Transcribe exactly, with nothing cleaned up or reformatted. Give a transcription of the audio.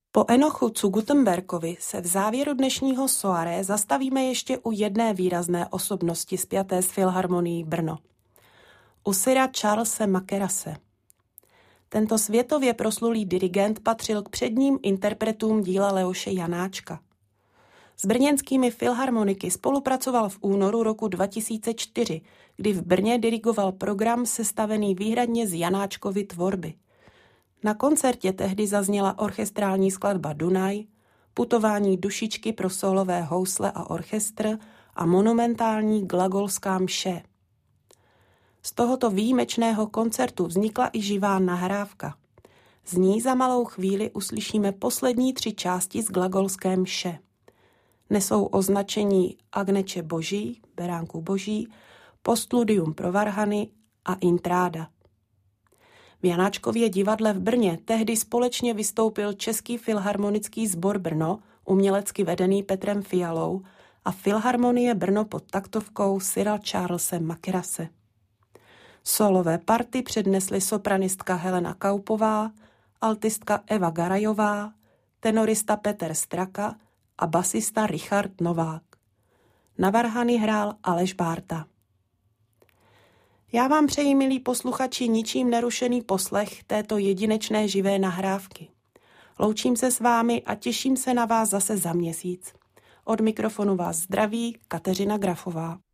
Po Enochu zu Gutenbergovi se v závěru dnešního soirée zastavíme ještě u jedné výrazné osobnosti spjaté s Filharmonií Brno. U Sira Charlese Mackerase. Tento světově proslulý dirigent patřil k předním interpretům díla Leoše Janáčka. S brněnskými filharmoniky spolupracoval v únoru roku dva tisíce čtyři, kdy v Brně dirigoval program sestavený výhradně z Janáčkovy tvorby. Na koncertě tehdy zazněla orchestrální skladba Dunaj, putování dušičky pro sólové housle a orchestr a monumentální glagolská mše. Z tohoto výjimečného koncertu vznikla i živá nahrávka. Z ní za malou chvíli uslyšíme poslední tři části z glagolské mše. Nesou označení Agneče Boží, Beránku Boží, Postludium pro varhany a Intráda. V Janáčkově divadle v Brně tehdy společně vystoupil Český filharmonický sbor Brno, umělecky vedený Petrem Fialou, a Filharmonie Brno pod taktovkou Sira Charlese Mackerase. Solové party přednesly sopranistka Helena Kaupová, altistka Eva Garajová, tenorista Petr Straka a basista Richard Novák. Na varhany hrál Aleš Bárta. Já vám přeji, milí posluchači, ničím nerušený poslech této jedinečné živé nahrávky. Loučím se s vámi a těším se na vás zase za měsíc. Od mikrofonu vás zdraví Kateřina Grafová.